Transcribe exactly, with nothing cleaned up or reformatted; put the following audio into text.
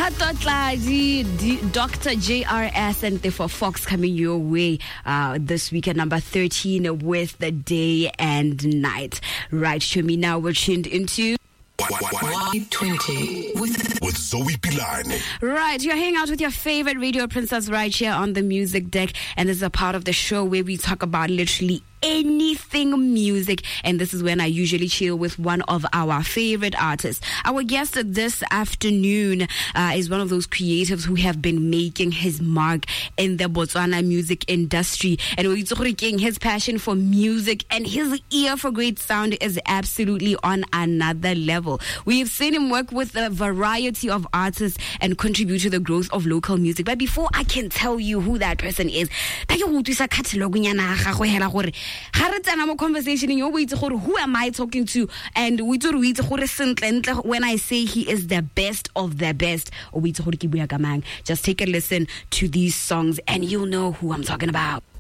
Batotlaji, Doctor J R S and for Fox coming your way uh, this week at number thirteen with The Day and Night. Right, show me now we're tuned into Y twenty with, with Zoe Pilane. Right, you're hanging out with your favorite radio princess right here on the music deck, and this is a part of the show where we talk about literally anything music, and this is when I usually chill with one of our favorite artists. Our guest this afternoon uh, is one of those creatives who have been making his mark in the Botswana music industry, and his passion for music and his ear for great sound is absolutely on another level. We've seen him work with a variety of artists and contribute to the growth of local music. But before I can tell you who that person is, conversation in your way to who am I talking to, and we do when I say he is the best of the best. Just take a listen to these songs and you'll know who I'm talking about.